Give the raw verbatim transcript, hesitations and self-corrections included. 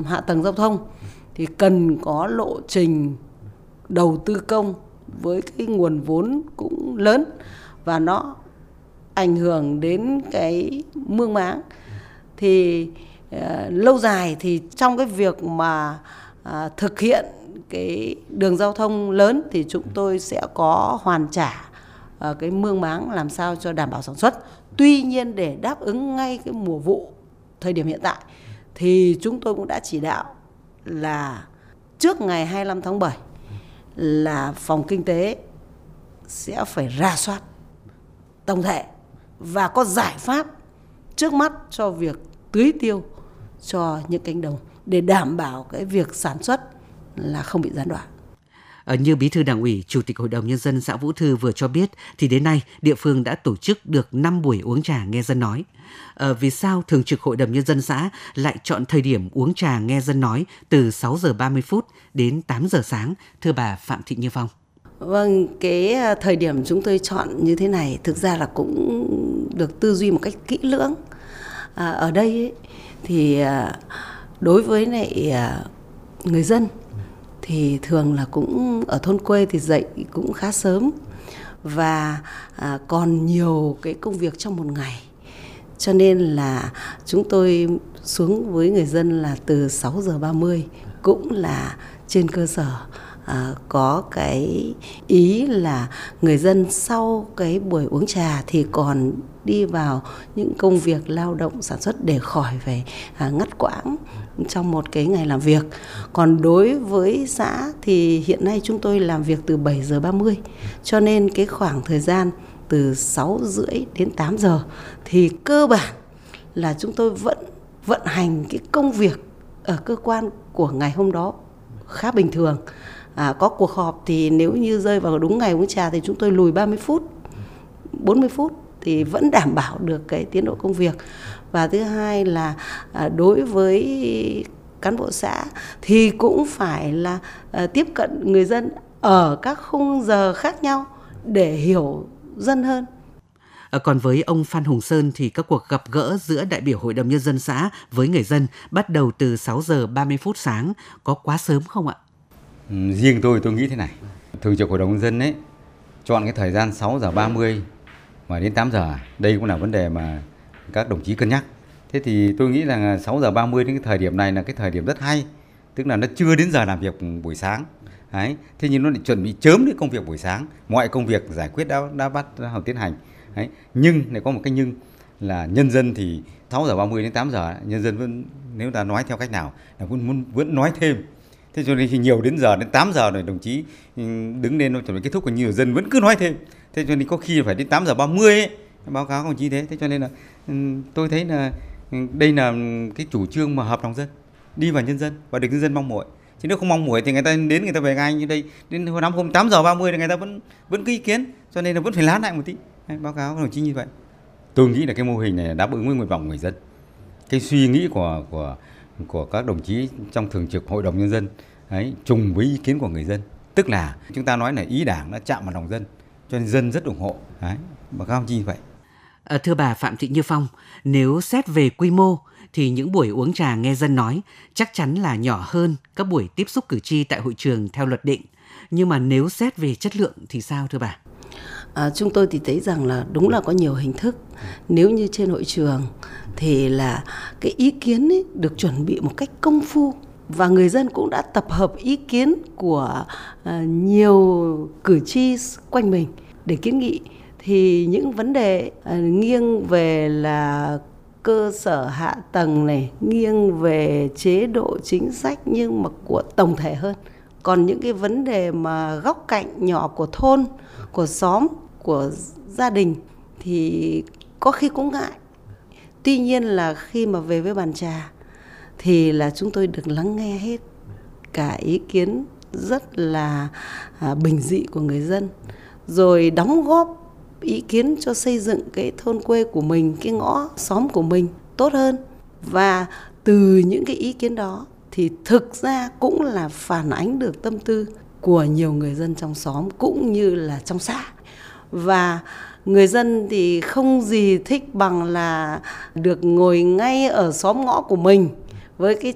hạ tầng giao thông thì cần có lộ trình đầu tư công với cái nguồn vốn cũng lớn và nó ảnh hưởng đến cái mương máng. Thì uh, lâu dài thì trong cái việc mà uh, thực hiện cái đường giao thông lớn thì chúng tôi sẽ có hoàn trả uh, cái mương máng làm sao cho đảm bảo sản xuất. Tuy nhiên để đáp ứng ngay cái mùa vụ thời điểm hiện tại thì chúng tôi cũng đã chỉ đạo là trước ngày hai mươi lăm tháng bảy là phòng kinh tế sẽ phải rà soát tổng thể và có giải pháp trước mắt cho việc tưới tiêu cho những cánh đồng để đảm bảo cái việc sản xuất là không bị gián đoạn. À, như Bí thư Đảng ủy, Chủ tịch Hội đồng Nhân dân xã Vũ Thư vừa cho biết, thì đến nay địa phương đã tổ chức được năm buổi uống trà nghe dân nói. À, vì sao Thường trực Hội đồng Nhân dân xã lại chọn thời điểm uống trà nghe dân nói từ sáu giờ ba mươi phút đến tám giờ sáng, thưa bà Phạm Thị Như Phong? Vâng, cái thời điểm chúng tôi chọn như thế này thực ra là cũng được tư duy một cách kỹ lưỡng. À, ở đây ấy, thì đối với lại người dân thì thường là cũng ở thôn quê thì dậy cũng khá sớm và à, còn nhiều cái công việc trong một ngày. Cho nên là chúng tôi xuống với người dân là từ sáu giờ ba mươi, cũng là trên cơ sở à, có cái ý là người dân sau cái buổi uống trà thì còn đi vào những công việc lao động sản xuất để khỏi phải à, ngắt quãng trong một cái ngày làm việc. Còn đối với xã thì hiện nay chúng tôi làm việc từ bảy giờ ba mươi, cho nên cái khoảng thời gian từ sáu rưỡi đến tám giờ thì cơ bản là chúng tôi vẫn vận hành cái công việc ở cơ quan của ngày hôm đó khá bình thường. À, có cuộc họp thì nếu như rơi vào đúng ngày uống trà thì chúng tôi lùi ba mươi phút, bốn mươi phút thì vẫn đảm bảo được cái tiến độ công việc. Và thứ hai là à, đối với cán bộ xã thì cũng phải là à, tiếp cận người dân ở các khung giờ khác nhau để hiểu dân hơn. À, còn với ông Phan Hùng Sơn thì các cuộc gặp gỡ giữa đại biểu Hội đồng Nhân dân xã với người dân bắt đầu từ sáu giờ ba mươi phút sáng, có quá sớm không ạ? Ừ, riêng tôi tôi nghĩ thế này, Thường trực Hội đồng Nhân dân ấy chọn cái thời gian sáu giờ ba mươi và đến tám giờ, đây cũng là vấn đề mà các đồng chí cân nhắc. Thế thì tôi nghĩ là sáu giờ ba mươi đến cái thời điểm này là cái thời điểm rất hay, tức là nó chưa đến giờ làm việc buổi sáng. Đấy, thế nhưng nó lại chuẩn bị chớm đến công việc buổi sáng, mọi công việc giải quyết đã đã bắt đầu tiến hành. Đấy, nhưng lại có một cái nhưng là nhân dân thì sáu giờ ba mươi đến tám giờ nhân dân vẫn, nếu ta nói theo cách nào là vẫn muốn vẫn nói thêm. Thế cho nên khi nhiều đến giờ đến tám giờ rồi đồng chí đứng lên chuẩn bị kết thúc, còn nhiều dân vẫn cứ nói thêm. Thế cho nên có khi phải đến tám giờ ba mươi ấy, báo cáo công chí thế. Thế cho nên là tôi thấy là đây là cái chủ trương mà hợp lòng dân, đi vào nhân dân và được nhân dân mong mỏi. Chứ nếu không mong mỏi thì người ta đến người ta về ngay như đây, đến hồi năm hôm tám giờ ba mươi thì người ta vẫn vẫn có ý kiến, cho nên là vẫn phải lán lại một tí. Đấy, báo cáo đồng chí như vậy. Tôi nghĩ là cái mô hình này đáp ứng với nguyện vọng người dân. Cái suy nghĩ của của của các đồng chí trong Thường trực Hội đồng Nhân dân ấy trùng với ý kiến của người dân, tức là chúng ta nói là ý Đảng đã chạm vào lòng dân, cho nên dân rất ủng hộ. Đấy, báo cáo như vậy. À, thưa bà Phạm Thị Như Phong, nếu xét về quy mô thì những buổi uống trà nghe dân nói chắc chắn là nhỏ hơn các buổi tiếp xúc cử tri tại hội trường theo luật định. Nhưng mà nếu xét về chất lượng thì sao thưa bà? À, chúng tôi thì thấy rằng là đúng là có nhiều hình thức. Nếu như trên hội trường thì là cái ý kiến ấy được chuẩn bị một cách công phu và người dân cũng đã tập hợp ý kiến của à, nhiều cử tri quanh mình để kiến nghị. Thì những vấn đề à, nghiêng về là cơ sở hạ tầng này, nghiêng về chế độ chính sách nhưng mà của tổng thể hơn. Còn những cái vấn đề mà góc cạnh nhỏ của thôn, của xóm, của gia đình thì có khi cũng ngại. Tuy nhiên là khi mà về với bàn trà thì là chúng tôi được lắng nghe hết cả ý kiến rất là à, bình dị của người dân, rồi đóng góp ý kiến cho xây dựng cái thôn quê của mình, cái ngõ xóm của mình tốt hơn. Và từ những cái ý kiến đó thì thực ra cũng là phản ánh được tâm tư của nhiều người dân trong xóm cũng như là trong xã. Và người dân thì không gì thích bằng là được ngồi ngay ở xóm ngõ của mình với cái